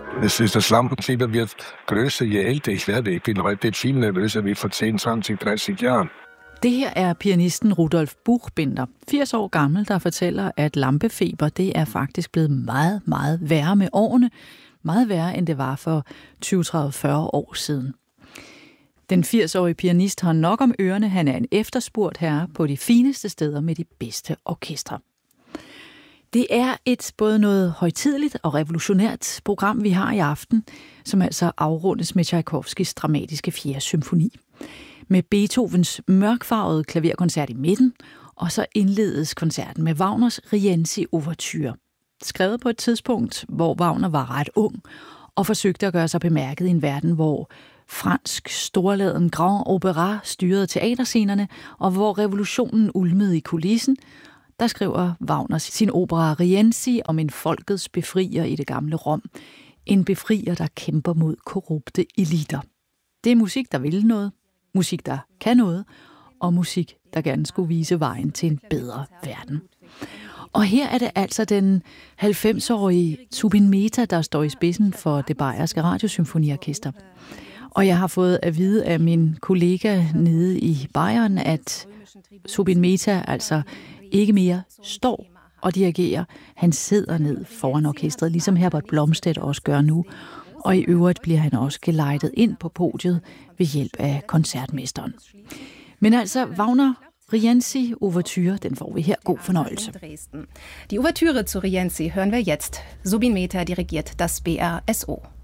Das Lampenfieber wird größer, je älter ich werde. Ich bin heute viel nervöser wie for 10, 20, 30 Jahren. Det her er pianisten Rudolf Buchbinder, 80 år gammel, der fortæller, at lampefeber det er faktisk blevet meget, meget værre med årene. Meget værre, end det var for 20, 30, 40 år siden. Den 80-årige pianist har nok om ørerne. Han er en efterspurgt herre på de fineste steder med de bedste orkestre. Det er et både noget højtideligt og revolutionært program, vi har i aften, som altså afrundes med Tchaikovskys dramatiske 4. symfoni. Med Beethovens mørkfarvede klaverkoncert i midten, og så indledes koncerten med Wagners Rienzi-ouverture. Skrevet på et tidspunkt, hvor Wagner var ret ung, og forsøgte at gøre sig bemærket i en verden, hvor fransk storladen Grand Opéra styrede teaterscenerne, og hvor revolutionen ulmede i kulissen, der skriver Wagner sin opera Rienzi om en folkets befrier i det gamle Rom. En befrier, der kæmper mod korrupte eliter. Det er musik, der vil noget, musik, der kan noget, og musik, der gerne skulle vise vejen til en bedre verden. Og her er det altså den 90-årige Zubin Mehta, der står i spidsen for det bayerske radiosymfoniorkester. Og jeg har fået at vide af min kollega nede i Bayern, at Zubin Mehta altså ikke mere står og dirigerer. Han sidder ned foran orkestret, ligesom Herbert Blomstedt også gør nu. Og i øvrigt bliver han også gelejtet ind på podiet ved hjælp af koncertmesteren. Men altså, Wagner Rienzi-ouverture, den får vi her. God fornøjelse. Die Ouverture zu Rienzi hören wir jetzt. Zubin Mehta dirigiert das BRSO.